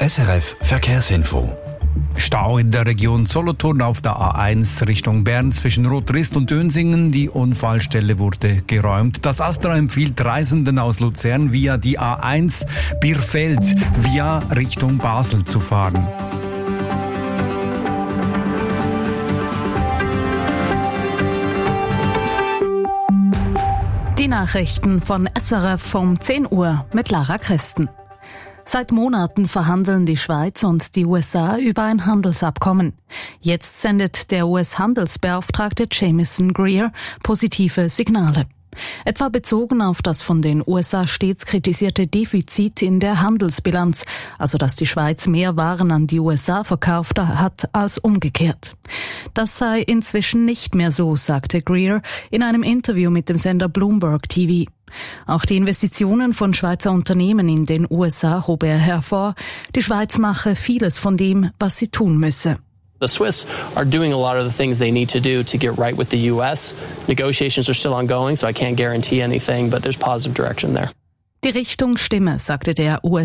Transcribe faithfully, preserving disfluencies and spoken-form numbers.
S R F Verkehrsinfo. Stau in der Region Solothurn auf der A eins Richtung Bern zwischen Rotrist und Dönsingen. Die Unfallstelle wurde geräumt. Das Astra empfiehlt Reisenden aus Luzern via die A eins Bierfeld via Richtung Basel zu fahren. Die Nachrichten von S R F um zehn Uhr mit Lara Christen. Seit Monaten verhandeln die Schweiz und die U S A über ein Handelsabkommen. Jetzt sendet der U S-Handelsbeauftragte Jamieson Greer positive Signale. Etwa bezogen auf das von den U S A stets kritisierte Defizit in der Handelsbilanz, also dass die Schweiz mehr Waren an die U S A verkauft hat als umgekehrt. Das sei inzwischen nicht mehr so, sagte Greer in einem Interview mit dem Sender Bloomberg T V. Auch die Investitionen von Schweizer Unternehmen in den U S A hob er hervor. Die Schweiz mache vieles von dem, was sie tun müsse. The Swiss are doing a lot of the things they need to do to get right with the U S. Negotiations are still ongoing, so I can't guarantee anything, but there's positive direction there. Die Richtung stimme, sagte der U S